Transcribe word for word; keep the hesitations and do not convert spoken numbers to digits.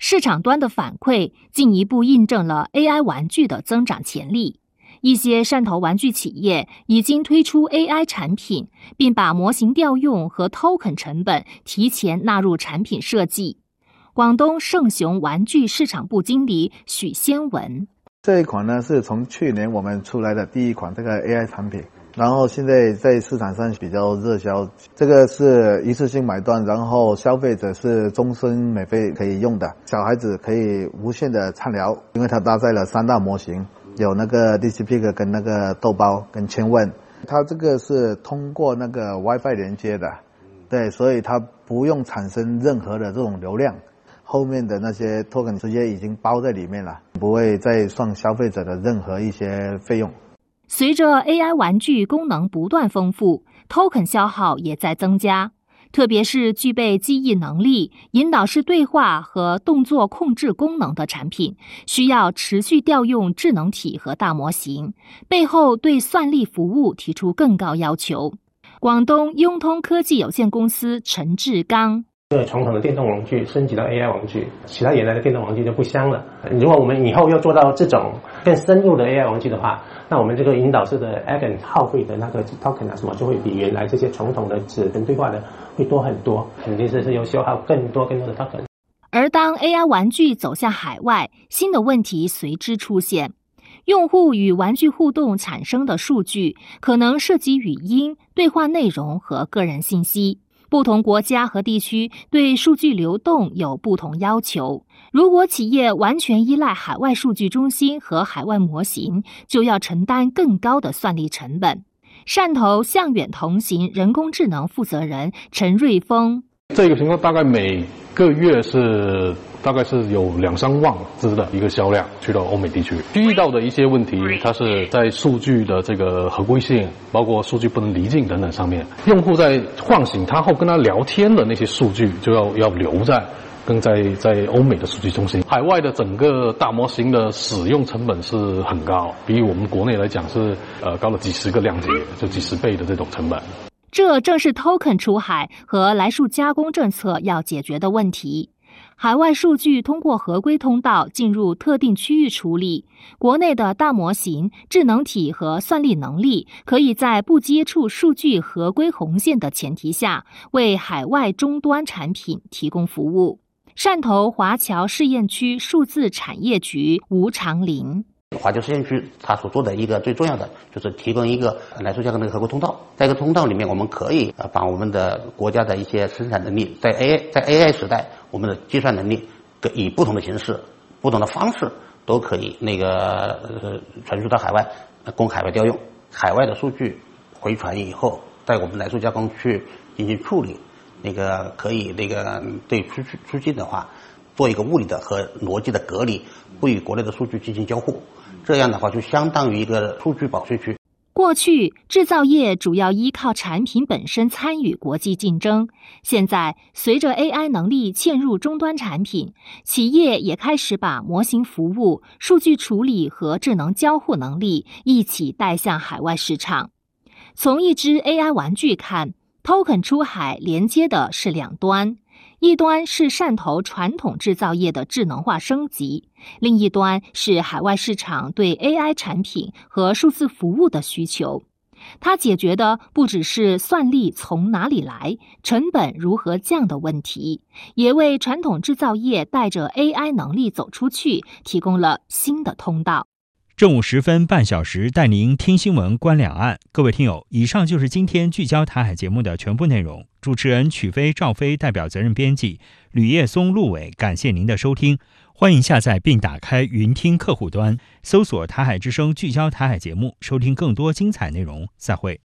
市场端的反馈进一步印证了 A I 玩具的增长潜力。一些汕头玩具企业已经推出 A I 产品，并把模型调用和 token 成本提前纳入产品设计。广东盛雄玩具市场部经理许先文： 这一款呢是从去年我们出来的第一款这个 A I 产品，然后现在在市场上比较热销。这个是一次性买断，然后消费者是终身免费可以用的，小孩子可以无限的畅聊，因为它搭载了三大模型，有那个 D C P 跟那个豆包跟千问，它这个是通过那个 WiFi 连接的，对，所以它不用产生任何的这种流量。后面的那些 token 直接已经包在里面了，不会再算消费者的任何一些费用。 随着 A I 玩具功能不断丰富 ，token 消耗也在增加，特别是具备记忆能力、引导式对话和动作控制功能的产品，需要持续调用智能体和大模型，背后对算力服务提出更高要求。广东雍通科技有限公司陈志刚： 这个传统的电动玩具升级到 A I 玩具，其他原来的电动玩具就不香了。如果我们以后要做到这种更深入的 A I 玩具的话，那我们这个引导式的 agent 耗费的那个 token 啊什么，就会比原来这些传统的只跟对话的会多很多，肯定是是要消耗更多更多的 token。 而当 A I 玩具走向海外，新的问题随之出现。用户与玩具互动产生的数据可能涉及语音、对话内容和个人信息。不同国家和地区对数据流动有不同要求。如果企业完全依赖海外数据中心和海外模型，就要承担更高的算力成本。汕头向远同行人工智能负责人陈瑞峰： 这个情况大概每个月是大概是有两三万只的一个销量去到欧美地区。遇到的一些问题，它是在数据的这个合规性，包括数据不能离境等等上面，用户在唤醒他后跟他聊天的那些数据就要要留在跟在在欧美的数据中心。海外的整个大模型的使用成本是很高，比我们国内来讲是呃高了几十个量级，就几十倍的这种成本。 这正是 token 出海和来数加工政策要解决的问题。海外数据通过合规通道进入特定区域处理，国内的大模型、智能体和算力能力可以在不接触数据合规红线的前提下，为海外终端产品提供服务。汕头华侨试验区数字产业局吴长林： 华侨试验区它所做的一个最重要的就是提供一个来数加工的合规通道，在这个通道里面，我们可以呃把我们的国家的一些生产能力，在 A I 在 A I 时代，我们的计算能力以不同的形式、不同的方式都可以那个呃传输到海外，供海外调用。海外的数据回传以后，在我们来数加工去进行处理，那个可以那个对出去出境的话，做一个物理的和逻辑的隔离，不与国内的数据进行交互。这样的话，就相当于一个数据保税区。 过去，制造业主要依靠产品本身参与国际竞争。现在，随着 A I 能力嵌入终端产品，企业也开始把模型服务、数据处理和智能交互能力一起带向海外市场。从一只 A I 玩具看 ，token 出海连接的是两端。一端是汕头传统制造业的智能化升级，另一端是海外市场对 A I 产品和数字服务的需求。它解决的不只是算力从哪里来、成本如何降的问题，也为传统制造业带着 A I 能力走出去提供了新的通道。 正午时分，半小时带您听新闻观两岸。各位听友，以上就是今天聚焦台海节目的全部内容。主持人曲飞、赵飞代表责任编辑，吕叶松、陆伟，感谢您的收听。欢迎下载并打开云听客户端，搜索台海之声聚焦台海节目，收听更多精彩内容。再会。